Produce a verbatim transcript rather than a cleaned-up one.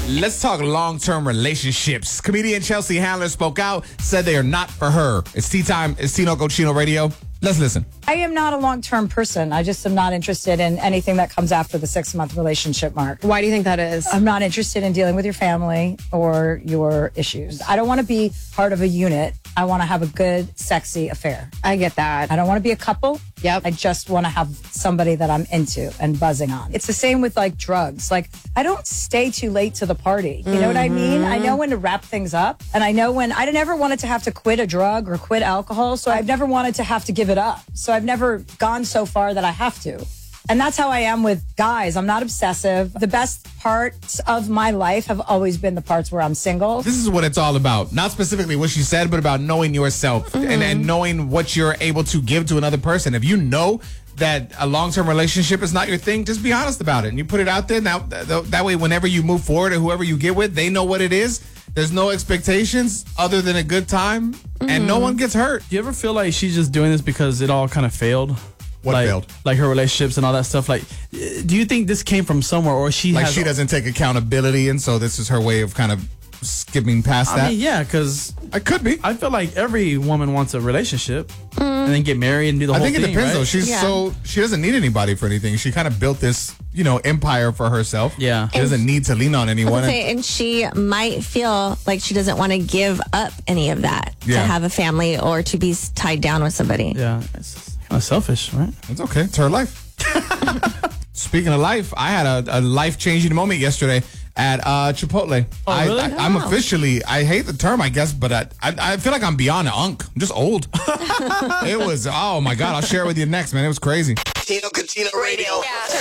Let's talk long-term relationships. Comedian Chelsea Handler spoke out, said they are not for her. It's tea time. It's Tino Cochino Radio. Let's listen. I am not a long-term person. I just am not interested in anything that comes after the six-month relationship mark. Why do you think that is? I'm not interested in dealing with your family or your issues. I don't want to be part of a unit. I want to have a good, sexy affair. I get that. I don't want to be a couple. Yep. I just want to have somebody that I'm into and buzzing on. It's the same with like drugs. Like, I don't stay too late to the party. You know what I mean? I know when to wrap things up. And I know when I never wanted to have to quit a drug or quit alcohol. So I've never wanted to have to give it up. So I've never gone so far that I have to. And that's how I am with guys. I'm not obsessive. The best parts of my life have always been the parts where I'm single. This is what it's all about. Not specifically what she said, but about knowing yourself mm-hmm. and, and knowing what you're able to give to another person. If you know that a long-term relationship is not your thing, just be honest about it. And you put it out there. Now, th- that way, whenever you move forward or whoever you get with, they know what it is. There's no expectations other than a good time. Mm-hmm. And no one gets hurt. Do you ever feel like she's just doing this because it all kind of failed? What like, failed? Like her relationships and all that stuff. Like, do you think this came from somewhere, or she like has she doesn't take accountability, and so this is her way of kind of skipping past I that? mean, yeah, because it could be. I feel like every woman wants a relationship mm. and then get married and do the I whole thing. I think it thing, depends, right? though. She's yeah. so she doesn't need anybody for anything. She kind of built this, you know, empire for herself. Yeah, she doesn't need to lean on anyone. Say, and she might feel like she doesn't want to give up any of that yeah. to have a family or to be tied down with somebody. Yeah, it's kind of selfish, right? It's okay. It's her life. Speaking of life, I had a, a life-changing moment yesterday at uh, Chipotle. Oh, I, really? I, I'm Wow. officially, I hate the term, I guess, but I, I, I feel like I'm beyond an unk. I'm just old. It was, oh my God, I'll share it with you next, man. It was crazy. Tino Cochino Radio. Yeah.